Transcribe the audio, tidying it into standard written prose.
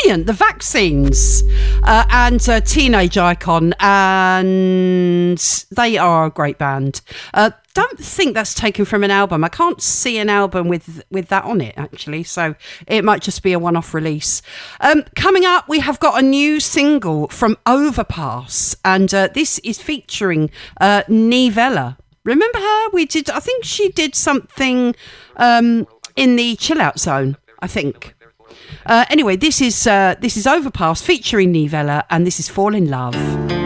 brilliant. The Vaccines and Teenage Icon, and they are a great band. Don't think that's taken from an album. I can't see an album with that on it, actually, so it might just be a one-off release. Coming up, we have got a new single from Overpass, and this is featuring Nivella. Remember her? I think she did something in the Chill Out Zone, I think. Anyway, this is Overpass featuring Nivella, and this is Fall in Love.